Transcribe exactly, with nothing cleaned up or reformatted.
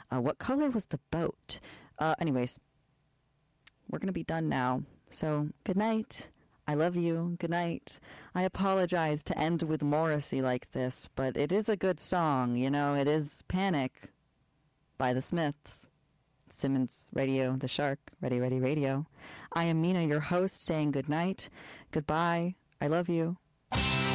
Uh, what color was the boat? Uh, anyways, we're going to be done now. So, good night. I love you. Good night. I apologize to end with Morrissey like this, but it is a good song. You know, it is Panic by the Smiths. Simmons Radio, The Shark, Ready, Ready Radio. I am Mina, your host, saying good night. Goodbye. I love you.